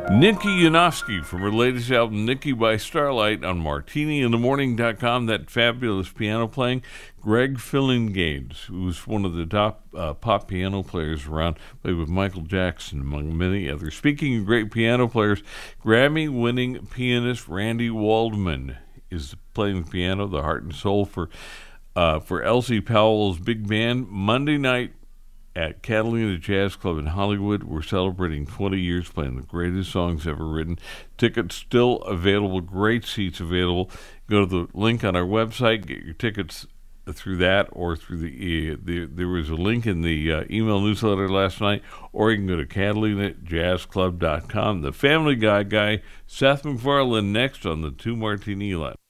Nikki Yanofsky from her latest album, Nikki by Starlight, on MartiniInTheMorning.com. That fabulous piano playing. Greg Phillinganes, who's one of the top pop piano players around, played with Michael Jackson, among many others. Speaking of great piano players, Grammy-winning pianist Randy Waldman is playing the piano, the heart and soul for Elsie Powell's big band. Monday night at Catalina Jazz Club in Hollywood, we're celebrating 20 years playing the greatest songs ever written. Tickets still available, great seats available. Go to the link on our website, get your tickets through that, or through there was a link in the email newsletter last night, or you can go to CatalinaJazzClub.com. The Family Guy guy, Seth MacFarlane, next on the Two Martini Line.